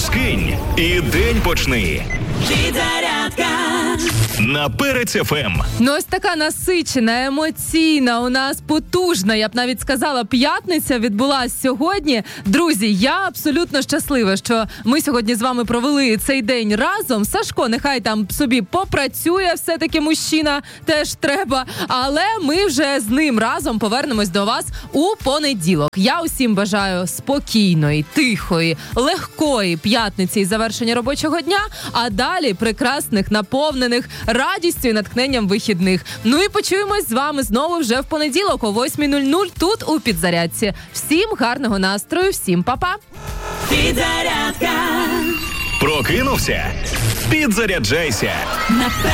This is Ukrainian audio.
скинь і день почни. Підзарядка На Перець ФМ. Ну ось така насичена, емоційна, у нас потужна, я б навіть сказала, п'ятниця відбулась сьогодні. Друзі, я абсолютно щаслива, що ми сьогодні з вами провели цей день разом. Сашко, нехай там собі попрацює, все-таки мужчина теж треба, але ми вже з ним разом повернемось до вас у понеділок. Я усім бажаю спокійної, тихої, легкої п'ятниці і завершення робочого дня, а далі прекрасних, наповнених радістю і натхненням вихідних. Ну і почуємось з вами знову вже в понеділок о 8:00 тут у Підзарядці. Всім гарного настрою, всім па-па! Підзарядка Прокинувся? Підзаряджайся. на